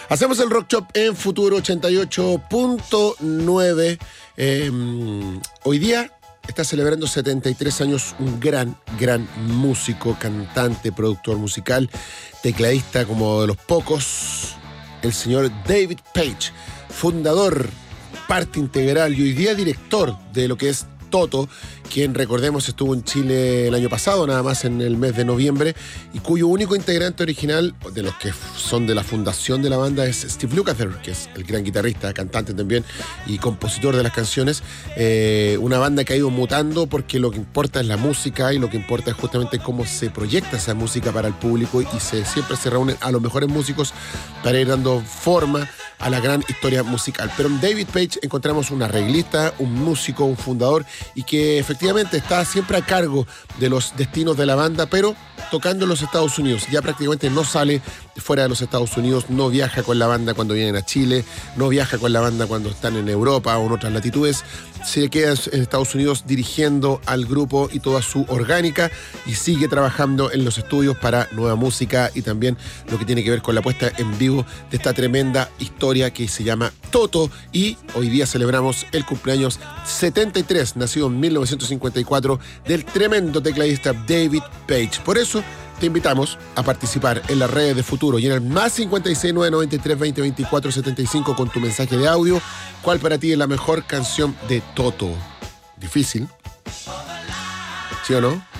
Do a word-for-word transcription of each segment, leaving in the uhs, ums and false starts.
Hacemos el Rock Shop en Futuro ochenta y ocho punto nueve. Eh, hoy día está celebrando setenta y tres años un gran, gran músico, cantante, productor musical, tecladista como de los pocos, el señor David Paich, fundador, parte integral y hoy día director de lo que es Toto, quien recordemos estuvo en Chile el año pasado, nada más en el mes de noviembre, y cuyo único integrante original, de los que son de la fundación de la banda, es Steve Lukather, que es el gran guitarrista, cantante también y compositor de las canciones. Eh, una banda que ha ido mutando porque lo que importa es la música y lo que importa es justamente cómo se proyecta esa música para el público, y se, siempre se reúnen a los mejores músicos para ir dando forma a la gran historia musical. Pero en David Paich encontramos un arreglista, un músico, un fundador, y que efectivamente está siempre a cargo de los destinos de la banda, pero tocando en los Estados Unidos. Ya prácticamente no sale fuera de los Estados Unidos, no viaja con la banda cuando vienen a Chile, no viaja con la banda cuando están en Europa o en otras latitudes. Se queda en Estados Unidos dirigiendo al grupo y toda su orgánica, y sigue trabajando en los estudios para nueva música y también lo que tiene que ver con la puesta en vivo de esta tremenda historia que se llama Toto. Y hoy día celebramos el cumpleaños setenta y tres, nacido en mil novecientos cincuenta y cuatro, del tremendo tecladista David Paich. Por eso te invitamos a participar en las redes de Futuro y en el más cincuenta y seis, nueve noventa y tres, veinte, veinticuatro, setenta y cinco con tu mensaje de audio. ¿Cuál para ti es la mejor canción de Toto? Difícil, ¿sí o no?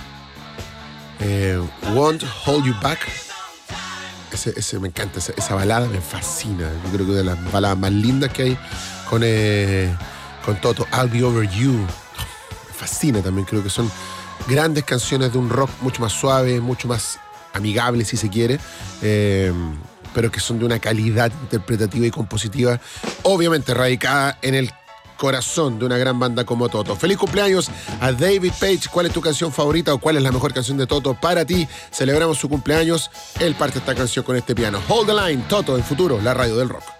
Eh, Won't Hold You Back. Ese, ese me encanta, esa, esa balada me fascina. Yo creo que es de las baladas más lindas que hay con, eh, con Toto. I'll Be Over You. Me fascina también, creo que son grandes canciones de un rock mucho más suave, mucho más amigable si se quiere, eh, pero que son de una calidad interpretativa y compositiva obviamente radicada en el corazón de una gran banda como Toto. Feliz cumpleaños a David Paich. ¿Cuál es tu canción favorita o cuál es la mejor canción de Toto para ti? Celebramos su cumpleaños. Él parte esta canción con este piano. Hold the Line, Toto en Futuro, la radio del rock.